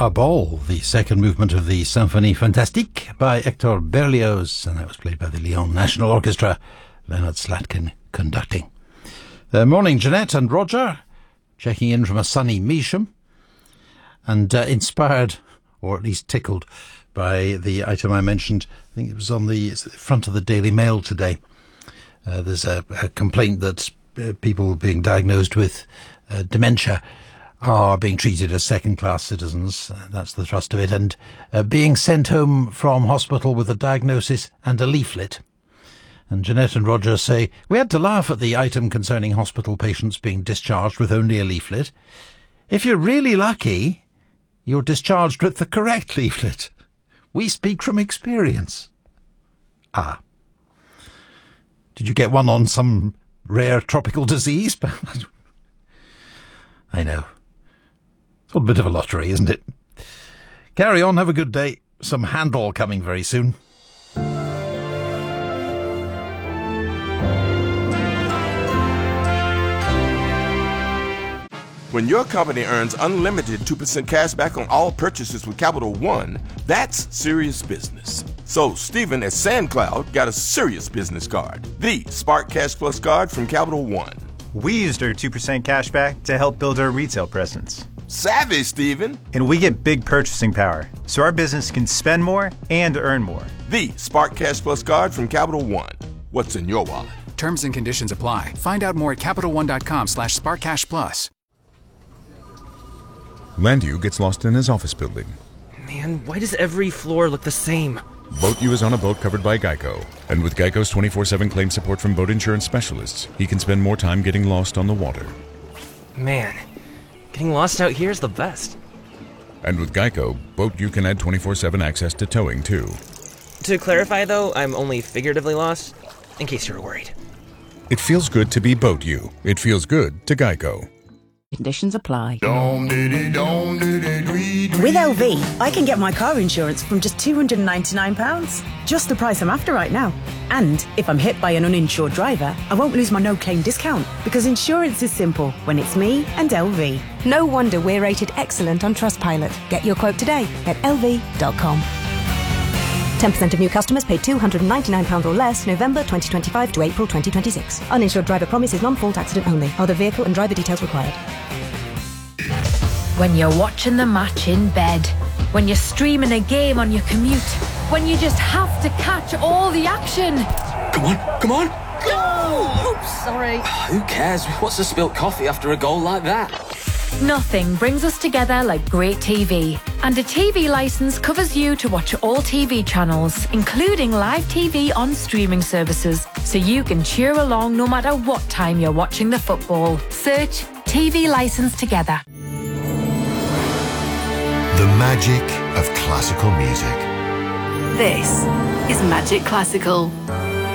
A Ball, the second movement of the Symphonie Fantastique by Hector Berlioz, and that was played by the Lyon National Orchestra, Leonard Slatkin conducting. Morning, Jeanette and Roger, checking in from a sunny Measham, and inspired, or at least tickled, by the item I mentioned. I think it was on the front of the Daily Mail today. There's a complaint that people being diagnosed with dementia are being treated as second-class citizens. That's the thrust of it. And being sent home from hospital with a diagnosis and a leaflet. And Jeanette and Roger say, we had to laugh at the item concerning hospital patients being discharged with only a leaflet. If you're really lucky, you're discharged with the correct leaflet. We speak from experience. Ah. Did you get one on some rare tropical disease? I know. It's a bit of a lottery, isn't it? Carry on, have a good day. Some Handel coming very soon. When your company earns unlimited 2% cash back on all purchases with Capital One, that's serious business. So Stephen at SandCloud got a serious business card, the Spark Cash Plus card from Capital One. We used our 2% cash back to help build our retail presence. Savvy, Stephen. And we get big purchasing power, so our business can spend more and earn more. The Spark Cash Plus card from Capital One. What's in your wallet? Terms and conditions apply. Find out more at CapitalOne.com/SparkCashPlus. Landu gets lost in his office building. Man, why does every floor look the same? BoatU is on a boat covered by Geico. And with Geico's 24/7 claim support from boat insurance specialists, he can spend more time getting lost on the water. Man, getting lost out here is the best. And with Geico, BoatU can add 24/7 access to towing, too. To clarify, though, I'm only figuratively lost, in case you were worried. It feels good to be BoatU. It feels good to Geico. Conditions apply. With LV, I can get my car insurance from just £299. Just the price I'm after right now. And if I'm hit by an uninsured driver, I won't lose my no-claim discount, because insurance is simple when it's me and LV. No wonder we're rated excellent on Trustpilot. Get your quote today at lv.com. 10% of new customers paid £299 or less November 2025 to April 2026. Uninsured driver promise is non-fault accident only. Other vehicle and driver details required. When you're watching the match in bed, when you're streaming a game on your commute, when you just have to catch all the action. Come on! Go! Oops, sorry. Who cares? What's a spilt coffee after a goal like that? Nothing brings us together like great TV. And a TV licence covers you to watch all TV channels, including live TV on streaming services, so you can cheer along no matter what time you're watching the football. Search TV Licence together. The magic of classical music. This is Magic Classical.